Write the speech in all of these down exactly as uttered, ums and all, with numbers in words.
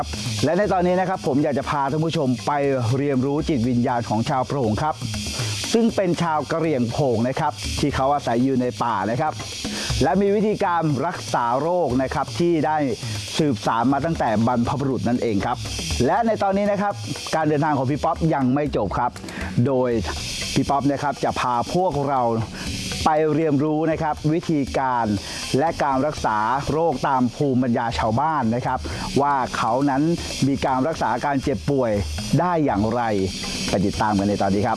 และในตอนนี้นะครับผมอยากจะพาท่านผู้ชมไปเรียนรู้จิตวิญญาณของชาวโผงครับซึ่งเป็นชาวกะเหรี่ยงโผงนะครับที่เขาอาศัยอยู่ในป่านะครับและมีวิธีการรักษาโรคนะครับที่ได้สืบสานมาตั้งแต่บรรพบุรุษนั่นเองครับและในตอนนี้นะครับการเดินทางของพี่ป๊อปยังไม่จบครับโดยพี่ป๊อปนะครับจะพาพวกเราไปเรียนรู้นะครับวิธีการและการรักษาโรคตามภูมิปัญญาชาวบ้านนะครับว่าเขานั้นมีการรักษาการเจ็บป่วยได้อย่างไรไปติดตามกันในตอนนี้ครับ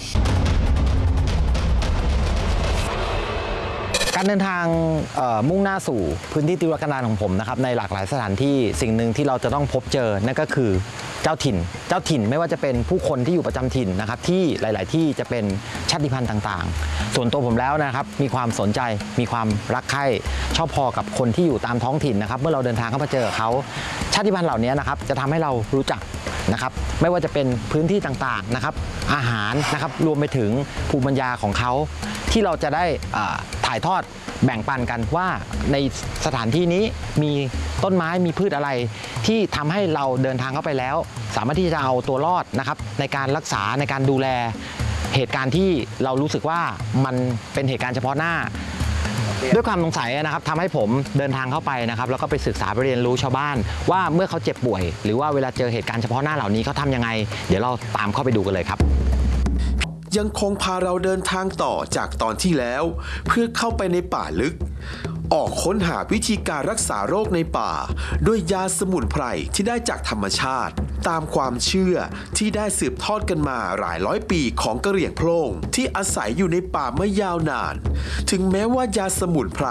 การเดินทางมุ่งหน้าสู่พื้นที่ทุรกันดารของผมนะครับในหลากหลายสถานที่สิ่งหนึ่งที่เราจะต้องพบเจอนั่นก็คือเจ้าถิ่นเจ้าถิ่นไม่ว่าจะเป็นผู้คนที่อยู่ประจำถิ่นนะครับที่หลาย ๆ ที่จะเป็นชาติพันธุ์ต่างๆส่วนตัวผมแล้วนะครับมีความสนใจมีความรักใคร่ชอบพอกับคนที่อยู่ตามท้องถิ่นนะครับเมื่อเราเดินทางเข้ามาเจอเขาชาติพันธุ์เหล่านี้นะครับจะทำให้เรารู้จักนะครับไม่ว่าจะเป็นพื้นที่ต่างๆนะครับอาหารนะครับรวมไปถึงภูมิปัญญาของเขาที่เราจะได้ถ่ายทอดแบ่งปันกันว่าในสถานที่นี้มีต้นไม้มีพืชอะไรที่ทำให้เราเดินทางเข้าไปแล้วสามารถที่จะเอาตัวรอดนะครับในการรักษาในการดูแลเหตุการณ์ที่เรารู้สึกว่ามันเป็นเหตุการณ์เฉพาะหน้าด้วยความสงสัยนะครับทำให้ผมเดินทางเข้าไปนะครับแล้วก็ไปศึกษาไปเรียนรู้ชาวบ้านว่าเมื่อเขาเจ็บป่วยหรือว่าเวลาเจอเหตุการณ์เฉพาะหน้าเหล่านี้เขาทำยังไงเดี๋ยวเราตามเข้าไปดูกันเลยครับยังคงพาเราเดินทางต่อจากตอนที่แล้วเพื่อเข้าไปในป่าลึกออกค้นหาวิธีการรักษาโรคในป่าด้วยยาสมุนไพรที่ได้จากธรรมชาติตามความเชื่อที่ได้สืบทอดกันมาหลายร้อยปีของกะเหรี่ยงโพลงที่อาศัยอยู่ในป่ามายาวนานถึงแม้ว่ายาสมุนไพร